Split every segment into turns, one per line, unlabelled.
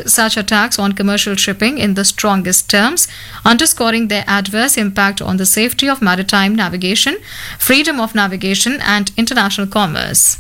such attacks on commercial shipping in the strongest terms, underscoring their adverse impact on the safety of maritime navigation, freedom of navigation, and international commerce.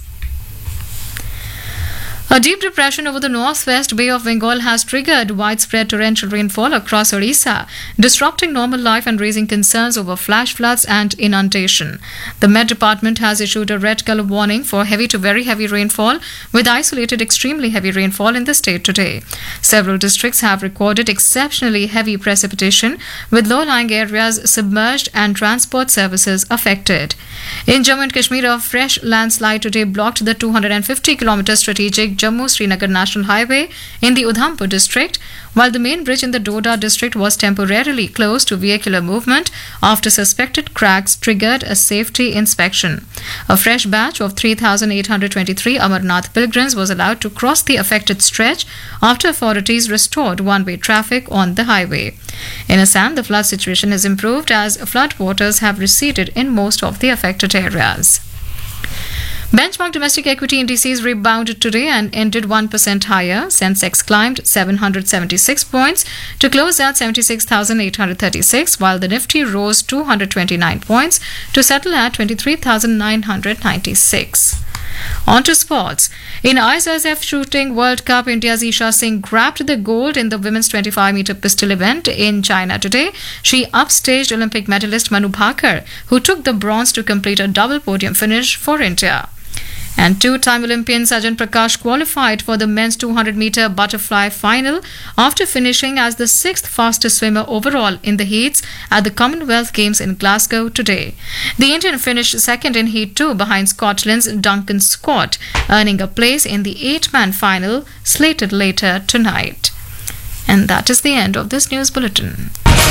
A deep depression over the northwest Bay of Bengal has triggered widespread torrential rainfall across Orissa, disrupting normal life and raising concerns over flash floods and inundation. The Met Department has issued a red color warning for heavy to very heavy rainfall, with isolated extremely heavy rainfall in the state today. Several districts have recorded exceptionally heavy precipitation, with low-lying areas submerged and transport services affected. In Jammu and Kashmir, a fresh landslide today blocked the 250-kilometer strategic Jammu-Srinagar National Highway in the Udhampur district, while the main bridge in the Doda district was temporarily closed to vehicular movement after suspected cracks triggered a safety inspection. A fresh batch of 3,823 Amarnath pilgrims was allowed to cross the affected stretch after authorities restored one-way traffic on the highway. In Assam, the flood situation has improved as flood waters have receded in most of the affected areas. Benchmark domestic equity indices rebounded today and ended 1% higher. Sensex climbed 776 points to close at 76,836, while the Nifty rose 229 points to settle at 23,996. On to sports. In ISSF Shooting World Cup, India's Isha Singh grabbed the gold in the women's 25-meter pistol event in China today. She upstaged Olympic medalist Manu Bhaker, who took the bronze to complete a double podium finish for India. And two-time Olympian Sajan Prakash qualified for the men's 200-meter butterfly final after finishing as the sixth fastest swimmer overall in the heats at the Commonwealth Games in Glasgow today. The Indian finished second in Heat 2 behind Scotland's Duncan Scott, earning a place in the 8-man final slated later tonight. And that is the end of this news bulletin.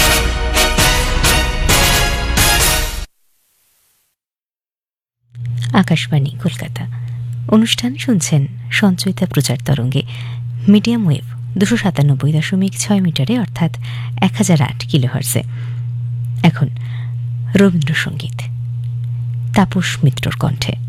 Akashvani Kolkata অনুষ্ঠান শুনছেন সঞ্চয়িতা প্রচার তরঙ্গে medium wave 297.6 মিটারে অর্থাৎ 1008 কিলোহার্টজে। এখন রবীন্দ্রসঙ্গীত তাপস মিত্রর কণ্ঠে।